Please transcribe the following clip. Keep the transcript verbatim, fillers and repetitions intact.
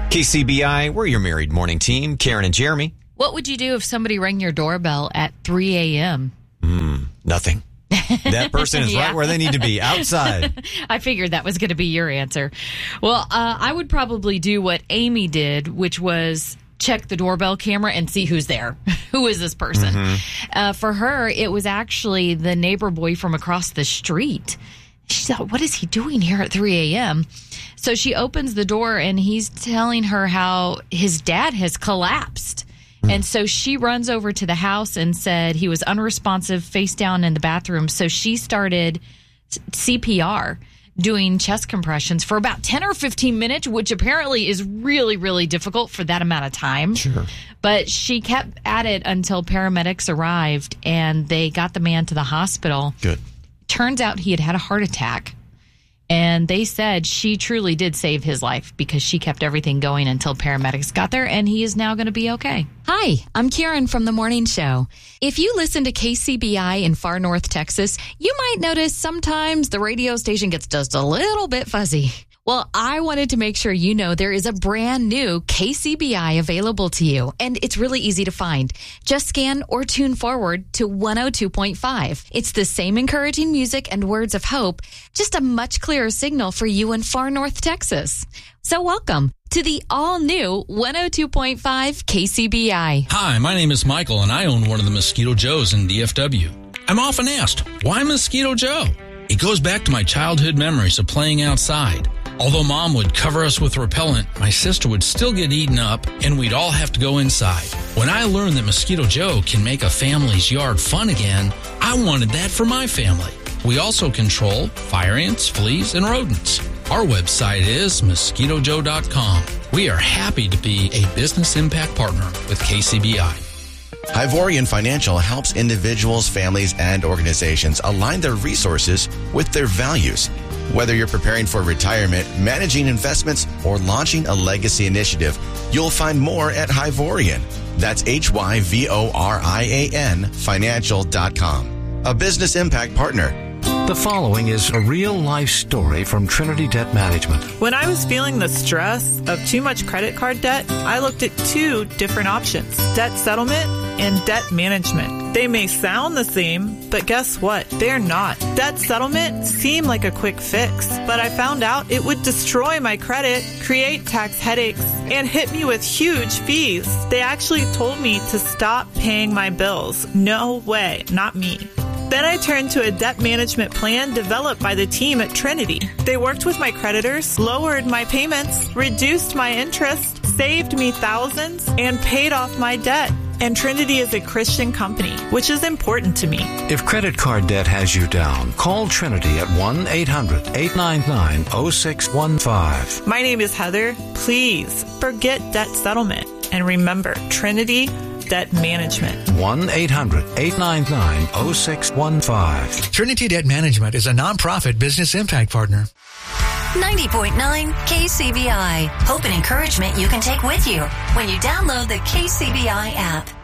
K C B I, we're your married morning team, Karen and Jeremy. What would you do if somebody rang your doorbell at three a.m.? Mm, nothing. That person is yeah. right where they need to be, outside. I figured that was going to be your answer. Well, uh, I would probably do what Amy did, which was check the doorbell camera and see who's there. Who is this person? Mm-hmm. Uh, for her, it was actually the neighbor boy from across the street. She thought, what is he doing here at three a.m.? So she opens the door and he's telling her how his dad has collapsed. Mm. And so she runs over to the house and said he was unresponsive, face down in the bathroom. So she started C P R, doing chest compressions for about ten or fifteen minutes, which apparently is really, really difficult for that amount of time. Sure. But she kept at it until paramedics arrived and they got the man to the hospital. Good. Turns out he had had a heart attack. And they said she truly did save his life because she kept everything going until paramedics got there, and he is now going to be okay. Hi, I'm Karen from The Morning Show. If you listen to K C B I in far north Texas, you might notice sometimes the radio station gets just a little bit fuzzy. Well, I wanted to make sure you know there is a brand new K C B I available to you, and it's really easy to find. Just scan or tune forward to one oh two point five. It's the same encouraging music and words of hope, just a much clearer signal for you in far north Texas. So welcome to the all-new one oh two point five K C B I. Hi, my name is Michael, and I own one of the Mosquito Joes in D F W. I'm often asked, why Mosquito Joe? It goes back to my childhood memories of playing outside. Although Mom would cover us with repellent, my sister would still get eaten up, and we'd all have to go inside. When I learned that Mosquito Joe can make a family's yard fun again, I wanted that for my family. We also control fire ants, fleas, and rodents. Our website is mosquito joe dot com. We are happy to be a business impact partner with K C B I. Hivorian Financial helps individuals, families, and organizations align their resources with their values. Whether you're preparing for retirement, managing investments, or launching a legacy initiative, you'll find more at Hivorian. That's H Y V O R I A N financial dot com. A business impact partner. The following is a real-life story from Trinity Debt Management. When I was feeling the stress of too much credit card debt, I looked at two different options: debt settlement and debt management. They may sound the same, but guess what? They're not. Debt settlement seemed like a quick fix, but I found out it would destroy my credit, create tax headaches, and hit me with huge fees. They actually told me to stop paying my bills. No way, not me. Then I turned to a debt management plan developed by the team at Trinity. They worked with my creditors, lowered my payments, reduced my interest, saved me thousands, and paid off my debt. And Trinity is a Christian company, which is important to me. If credit card debt has you down, call Trinity at one eight hundred eight nine nine oh six one five. My name is Heather. Please forget debt settlement and remember Trinity Debt Management. one eight hundred eight nine nine oh six one five. Trinity Debt Management is a nonprofit business impact partner. ninety point nine K C B I. Hope and encouragement you can take with you when you download the K C B I app.